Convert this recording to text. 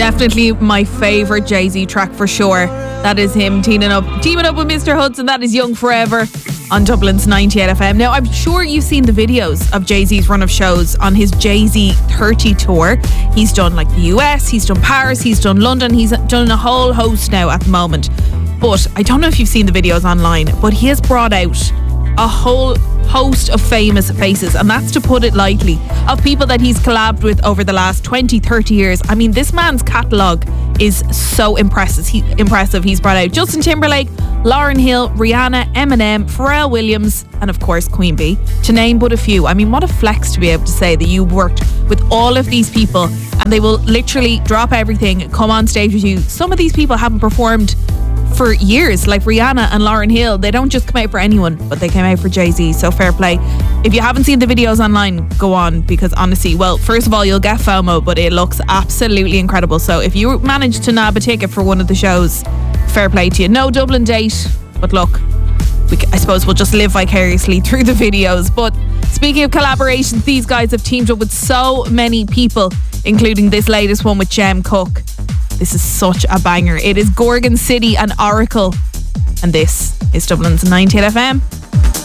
Definitely my favourite Jay-Z track for sure. That is him teaming up with Mr. Hudson. That is Young Forever on Dublin's 98 FM. Now, I'm sure you've seen the videos of Jay-Z's run of shows on his Jay-Z 30 tour. He's done like the US, he's done Paris, he's done London, he's done a whole host now at the moment. But I don't know if you've seen the videos online, but he has brought out a whole host of famous faces, and that's to put it lightly, of people that he's collabed with over the last 20, 30 years. I mean, this man's catalogue is so impressive. He's brought out Justin Timberlake, Lauryn Hill, Rihanna, Eminem, Pharrell Williams, and of course Queen Bee, to name but a few. I mean, what a flex to be able to say that you worked with all of these people and they will literally drop everything, come on stage with you. Some of these people haven't performed for years, like Rihanna and Lauryn Hill. They don't just come out for anyone, but they came out for Jay-Z, so fair play. If you haven't seen the videos online, go on, because honestly, well, first of all, you'll get FOMO, but it looks absolutely incredible. So if you manage to nab a ticket for one of the shows, fair play to you. No Dublin date, but look, I suppose we'll just live vicariously through the videos. But speaking of collaborations, these guys have teamed up with so many people, including this latest one with Jem Cook. This is such a banger. It is Gorgon City and Oracle. And this is Dublin's 98 FM.